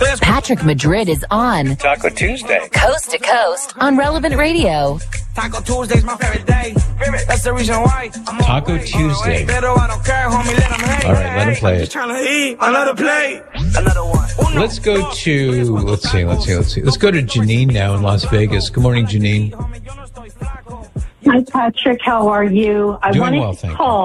Patrick Madrid is on Taco Tuesday, Coast to Coast on Relevant Radio. Taco Tuesday's my favorite day. That's the reason why. Taco Tuesday. All right, let him play it. Trying to eat another plate. Another one. Let's go to, let's see. Let's go to Janine now in Las Vegas. Good morning, Janine. Hi, Patrick. How are you? I wanted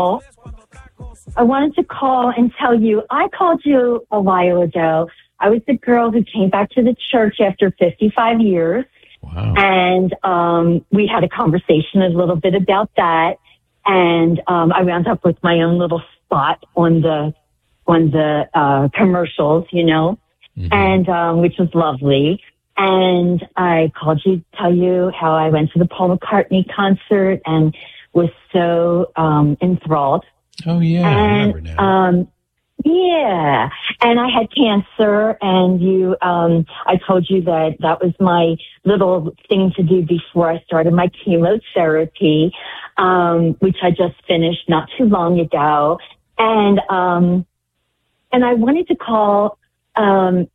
to call and tell you, I called you a while ago. I was the girl who came back to the church after 55 years. Wow. And we had a conversation a little bit about that. And I wound up with my own little spot on the commercials, you know, and which was lovely. And I called you to tell you how I went to the Paul McCartney concert and was so enthralled. Oh, yeah, I remember now. Yeah, and I had cancer, and you, I told you that was my little thing to do before I started my chemotherapy, which I just finished not too long ago. And I wanted to call, and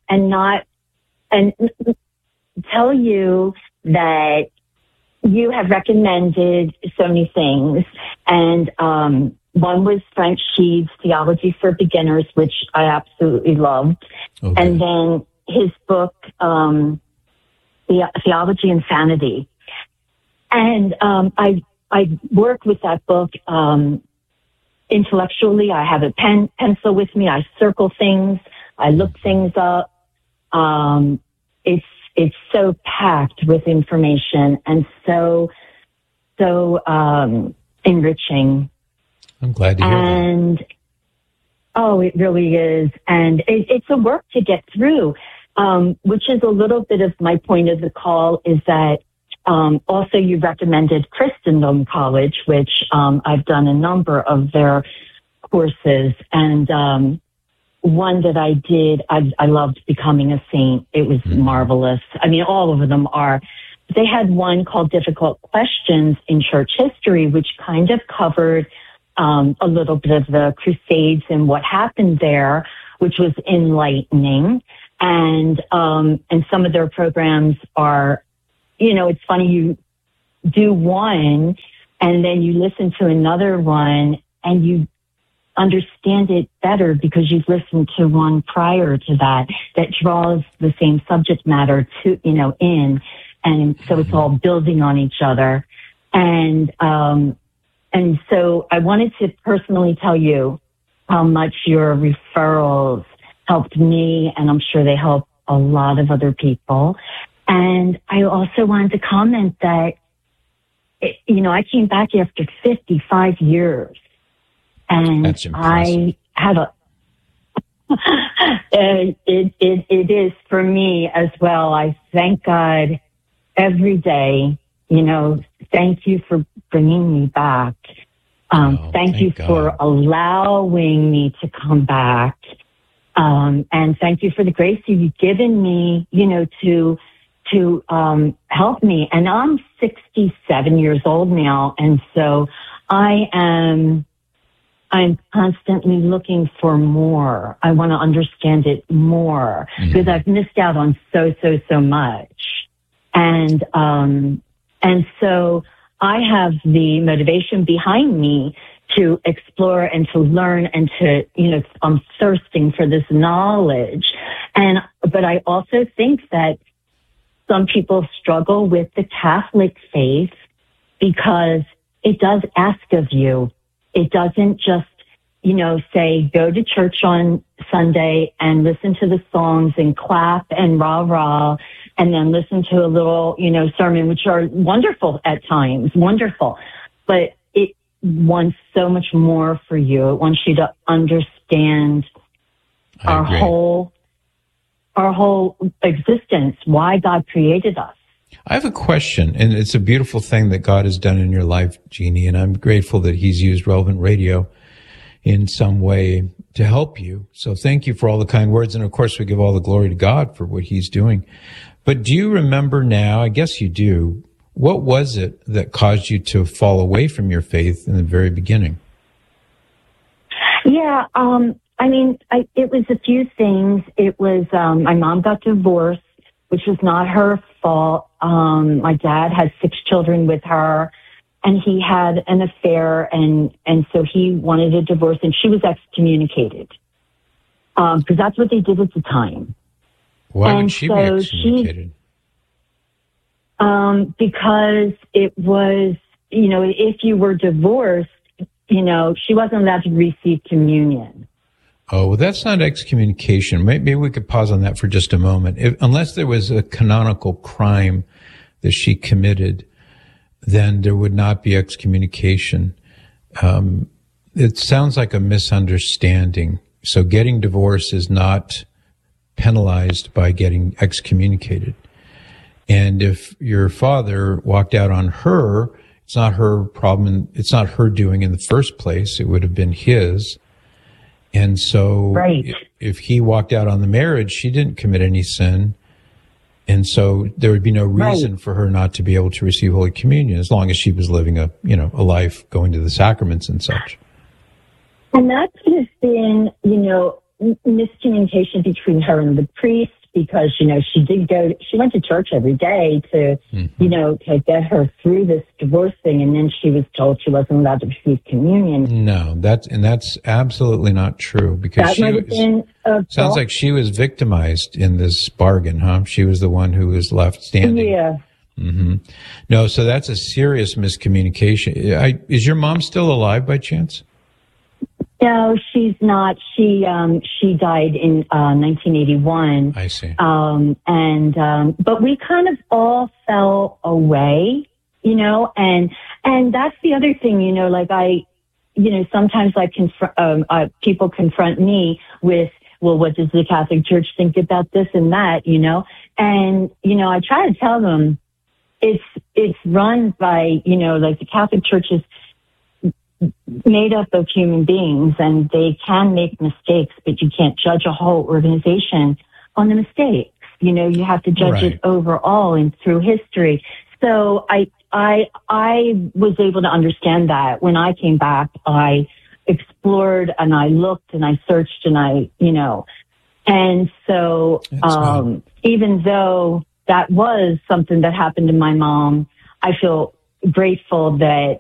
tell you that you have recommended so many things, and, one was Frank Sheed's Theology for Beginners, which I absolutely loved. Okay. And then his book, Theology and Sanity. And I work with that book intellectually. I have a pencil with me. I circle things. I look things up. It's so packed with information and so enriching. I'm glad to hear that. Oh, it really is. And it's a work to get through, which is a little bit of my point of the call is that also you recommended Christendom College, which I've done a number of their courses. And one that I did, I loved Becoming a Saint. It was marvelous. I mean, all of them are. They had one called Difficult Questions in Church History, which kind of covered a little bit of the Crusades and what happened there, which was enlightening. And some of their programs are, you know, it's funny, you do one and then you listen to another one and you understand it better because you've listened to one prior to that draws the same subject matter to, you know, in. And so it's all building on each other. And so I wanted to personally tell you how much your referrals helped me, and I'm sure they help a lot of other people. And I also wanted to comment that, you know, I came back after 55 years. And that's impressive. I had it is for me as well. I thank God every day. You know, thank you for bringing me back. Thank you for allowing me to come back. And thank you for the grace you've given me, you know, to help me. And I'm 67 years old now. And so I'm constantly looking for more. I want to understand it more because I've missed out on so much. And so I have the motivation behind me to explore and to learn and to, you know, I'm thirsting for this knowledge. But I also think that some people struggle with the Catholic faith because it does ask of you. It doesn't just, you know, say, go to church on Sunday and listen to the songs and clap and rah-rah and then listen to a little, you know, sermon, which are wonderful at times, wonderful. But it wants so much more for you. It wants you to understand our whole existence, why God created us. I have a question, and it's a beautiful thing that God has done in your life, Jeannie, and I'm grateful that He's used Relevant Radio in some way to help you. So thank you for all the kind words, and of course we give all the glory to God for what He's doing. But do you remember now, I guess you do, what was it that caused you to fall away from your faith in the very beginning? Yeah, it was a few things. It was, my mom got divorced, which was not her fault. My dad had 6 children with her, and he had an affair, and so he wanted a divorce, and she was excommunicated. Because that's what they did at the time. Why would she be excommunicated? Because it was, if you were divorced, she wasn't allowed to receive communion. Oh, well, that's not excommunication. Maybe we could pause on that for just a moment. Unless there was a canonical crime that she committed, then there would not be excommunication. It sounds like a misunderstanding. So getting divorced is not penalized by getting excommunicated. And if your father walked out on her, it's not her problem. It's not her doing in the first place. It would have been his. And so right. If he walked out on the marriage, she didn't commit any sin. And so there would be no reason for her not to be able to receive Holy Communion as long as she was living a life going to the sacraments and such. And that could have been, miscommunication between her and the priest because, she went to church every day to, to get her through this divorce thing. And then she was told she wasn't allowed to receive communion. No, that's absolutely not true because sounds like she was victimized in this bargain, huh? She was the one who was left standing. Yeah. Mm-hmm. No, so that's a serious miscommunication. Is your mom still alive by chance? No, she's not. She died in 1981. I see. But we kind of all fell away, and that's the other thing, sometimes people confront me with, well, what does the Catholic Church think about this and that, and I try to tell them it's run by, the Catholic Church is made up of human beings and they can make mistakes, but you can't judge a whole organization on the mistakes. You have to judge it overall and through history. So I was able to understand that. When I came back, I explored and I looked and I searched and and so, even though that was something that happened to my mom, I feel grateful that